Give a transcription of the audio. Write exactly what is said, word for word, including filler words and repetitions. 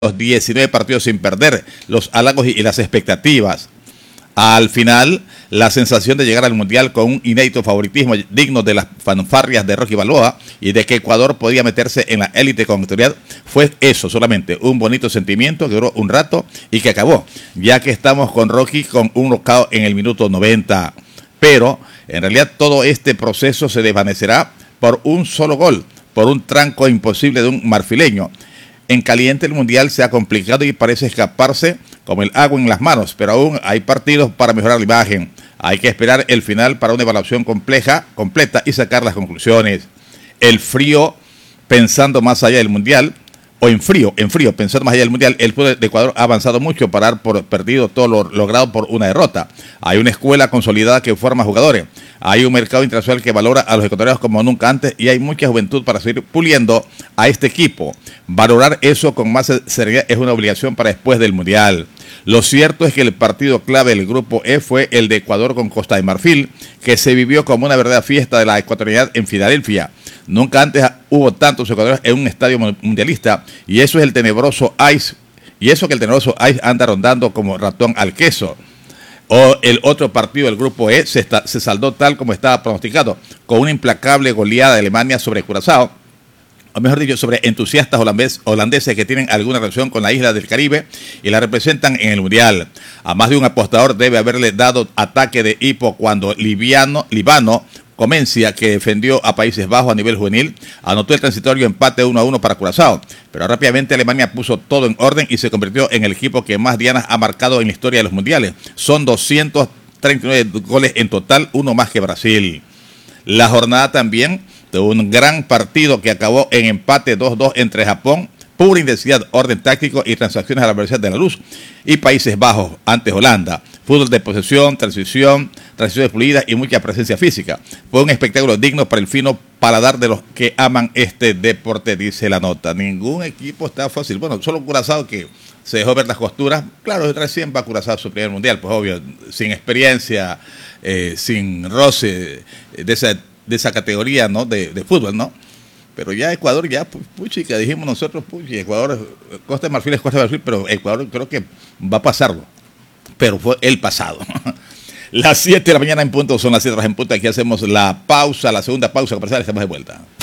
los diecinueve partidos sin perder, los halagos y las expectativas. Al final, la sensación de llegar al Mundial con un inédito favoritismo digno de las fanfarrias de Rocky Balboa y de que Ecuador podía meterse en la élite con autoridad fue eso, solamente un bonito sentimiento que duró un rato y que acabó, ya que estamos con Rocky con un knockout en el minuto noventa. Pero, en realidad, todo este proceso se desvanecerá por un solo gol, por un tranco imposible de un marfileño. En caliente el Mundial se ha complicado y parece escaparse como el agua en las manos, pero aún hay partidos para mejorar la imagen. Hay que esperar el final para una evaluación compleja, completa y sacar las conclusiones. El frío, pensando más allá del Mundial, o en frío, en frío, pensando más allá del Mundial, el pueblo de Ecuador ha avanzado mucho para dar por perdido todo lo logrado por una derrota. Hay una escuela consolidada que forma jugadores. Hay un mercado internacional que valora a los ecuatorianos como nunca antes y hay mucha juventud para seguir puliendo a este equipo. Valorar eso con más seriedad es una obligación para después del Mundial. Lo cierto es que el partido clave del Grupo E fue el de Ecuador con Costa de Marfil, que se vivió como una verdadera fiesta de la ecuatorianidad en Filadelfia. Nunca antes hubo tantos ecuatorianos en un estadio mundialista y eso es el tenebroso Ice, y eso que el tenebroso Ice anda rondando como ratón al queso. O el otro partido del Grupo E se, está, se saldó tal como estaba pronosticado, con una implacable goleada de Alemania sobre Curazao, o mejor dicho, sobre entusiastas holandés, holandeses que tienen alguna relación con la isla del Caribe y la representan en el Mundial. A más de un apostador debe haberle dado ataque de hipo cuando Liviano, Libano Comencia, que defendió a Países Bajos a nivel juvenil, anotó el transitorio empate uno a uno para Curazao, pero rápidamente Alemania puso todo en orden y se convirtió en el equipo que más dianas ha marcado en la historia de los mundiales. Son doscientos treinta y nueve goles en total, uno más que Brasil. La jornada también de un gran partido que acabó en empate dos dos entre Japón, pura intensidad, orden táctico y transacciones a la velocidad de la luz, y Países Bajos ante Holanda. Fútbol de posesión, transición, transiciones fluidas y mucha presencia física. Fue un espectáculo digno para el fino paladar de los que aman este deporte, dice la nota. Ningún equipo está fácil. Bueno, solo Curazao, que se dejó ver las costuras. Claro, recién va Curazao a su primer mundial, pues obvio, sin experiencia, eh, sin roce de esa, de esa categoría, ¿no? de, de fútbol, ¿no? Pero ya Ecuador, ya, puchica, dijimos nosotros, puchi, Ecuador, Costa de Marfil es Costa de Marfil, pero Ecuador creo que va a pasarlo. Pero fue el pasado. Las siete de la mañana en punto, son las siete en punto. Aquí hacemos la pausa, la segunda pausa comercial, estamos de vuelta.